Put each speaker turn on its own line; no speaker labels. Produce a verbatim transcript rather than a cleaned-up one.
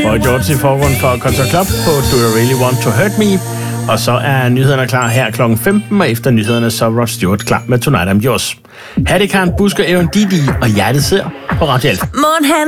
Boy George i forgrunden for Concert Club på Do You Really Want To Hurt Me. Og så er nyhederne klar her klokken femten, og efter nyhederne så er Rod Stewart klar med Tonight I'm Yours. Her det kan Busker, Aaron Didi og Hjertet Ser på Radio Alfa.
Morgen, han